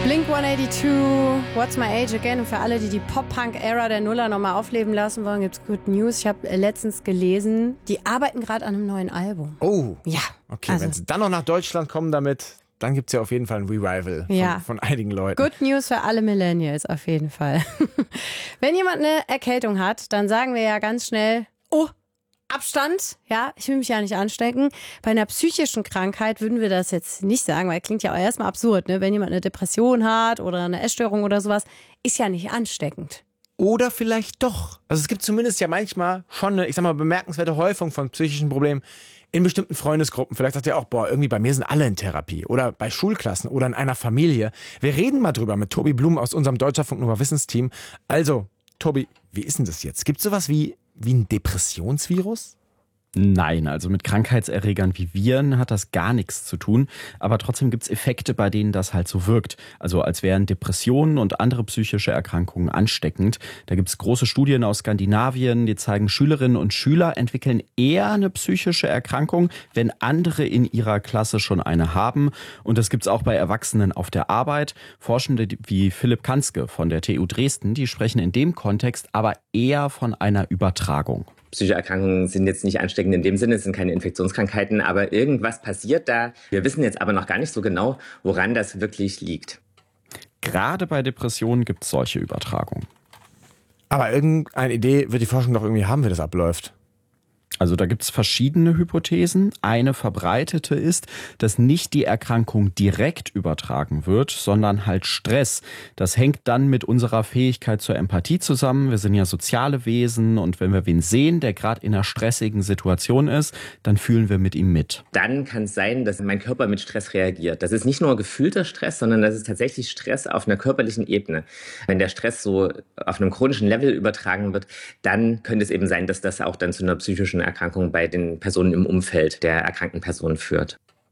Blink-182, What's My Age Again. Und für alle, die Pop-Punk-Ära der Nuller nochmal aufleben lassen wollen, gibt's Good News. Ich habe letztens gelesen, die arbeiten gerade an einem neuen Album. Oh, ja. Okay, also, wenn sie dann noch nach Deutschland kommen damit, dann gibt's ja auf jeden Fall ein Revival von einigen Leuten. Good News für alle Millennials auf jeden Fall. Wenn jemand eine Erkältung hat, dann sagen wir ja ganz schnell, oh, Abstand, ja, ich will mich ja nicht anstecken. Bei einer psychischen Krankheit würden wir das jetzt nicht sagen, weil klingt ja auch erstmal absurd, ne? Wenn jemand eine Depression hat oder eine Essstörung oder sowas, ist ja nicht ansteckend. Oder vielleicht doch. Also es gibt zumindest ja manchmal schon eine, ich sag mal, bemerkenswerte Häufung von psychischen Problemen in bestimmten Freundesgruppen. Vielleicht sagt ihr auch, boah, irgendwie bei mir sind alle in Therapie. Oder bei Schulklassen oder in einer Familie. Wir reden mal drüber mit Tobi Blum aus unserem Deutschlandfunk Nova Wissensteam. Also, Tobi, wie ist denn das jetzt? Gibt es sowas wie ein Depressionsvirus? Nein, also mit Krankheitserregern wie Viren hat das gar nichts zu tun. Aber trotzdem gibt es Effekte, bei denen das halt so wirkt. Also als wären Depressionen und andere psychische Erkrankungen ansteckend. Da gibt es große Studien aus Skandinavien, die zeigen, Schülerinnen und Schüler entwickeln eher eine psychische Erkrankung, wenn andere in ihrer Klasse schon eine haben. Und das gibt es auch bei Erwachsenen auf der Arbeit. Forschende wie Philipp Kanzke von der TU Dresden, die sprechen in dem Kontext aber eher von einer Übertragung. Psychische Erkrankungen sind jetzt nicht ansteckend in dem Sinne, es sind keine Infektionskrankheiten, aber irgendwas passiert da. Wir wissen jetzt aber noch gar nicht so genau, woran das wirklich liegt. Gerade bei Depressionen gibt es solche Übertragungen. Aber irgendeine Idee wird die Forschung doch irgendwie haben, wie das abläuft. Also da gibt es verschiedene Hypothesen. Eine verbreitete ist, dass nicht die Erkrankung direkt übertragen wird, sondern halt Stress. Das hängt dann mit unserer Fähigkeit zur Empathie zusammen. Wir sind ja soziale Wesen und wenn wir wen sehen, der gerade in einer stressigen Situation ist, dann fühlen wir mit ihm mit. Dann kann es sein, dass mein Körper mit Stress reagiert. Das ist nicht nur gefühlter Stress, sondern das ist tatsächlich Stress auf einer körperlichen Ebene. Wenn der Stress so auf einem chronischen Level übertragen wird, dann könnte es eben sein, dass das auch dann zu einer psychischen Erkrankung bei den Personen im Umfeld der erkrankten Person führt.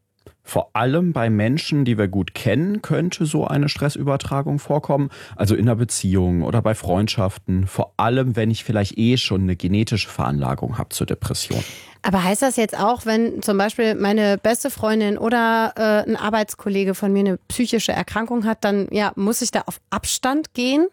Vor allem bei Menschen, die wir gut kennen, könnte so eine Stressübertragung vorkommen. Also in einer Beziehung oder bei Freundschaften. Vor allem, wenn ich vielleicht schon eine genetische Veranlagung habe zur Depression. Aber heißt das jetzt auch, wenn zum Beispiel meine beste Freundin oder ein Arbeitskollege von mir eine psychische Erkrankung hat, dann muss ich da auf Abstand gehen?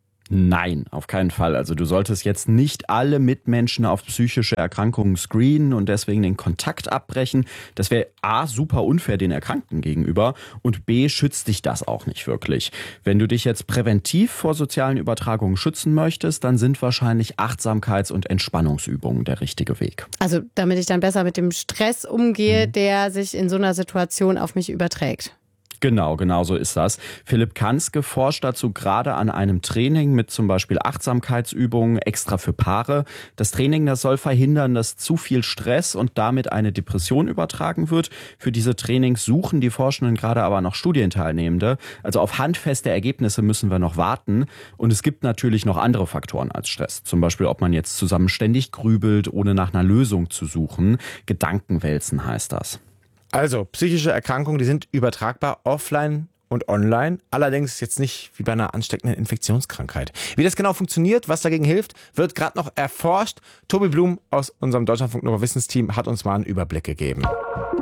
Nein, auf keinen Fall. Also du solltest jetzt nicht alle Mitmenschen auf psychische Erkrankungen screenen und deswegen den Kontakt abbrechen. Das wäre A, super unfair den Erkrankten gegenüber und B, schützt dich das auch nicht wirklich. Wenn du dich jetzt präventiv vor sozialen Übertragungen schützen möchtest, dann sind wahrscheinlich Achtsamkeits- und Entspannungsübungen der richtige Weg. Also damit ich dann besser mit dem Stress umgehe, der sich in so einer Situation auf mich überträgt. Genau so ist das. Philipp Kanzke forscht dazu gerade an einem Training mit zum Beispiel Achtsamkeitsübungen extra für Paare. Das Training, das soll verhindern, dass zu viel Stress und damit eine Depression übertragen wird. Für diese Trainings suchen die Forschenden gerade aber noch Studienteilnehmende. Also auf handfeste Ergebnisse müssen wir noch warten. Und es gibt natürlich noch andere Faktoren als Stress. Zum Beispiel, ob man jetzt zusammen ständig grübelt, ohne nach einer Lösung zu suchen. Gedankenwälzen heißt das. Also, psychische Erkrankungen, die sind übertragbar offline und online. Allerdings jetzt nicht wie bei einer ansteckenden Infektionskrankheit. Wie das genau funktioniert, was dagegen hilft, wird gerade noch erforscht. Tobi Blum aus unserem Deutschlandfunk Nova Wissensteam hat uns mal einen Überblick gegeben.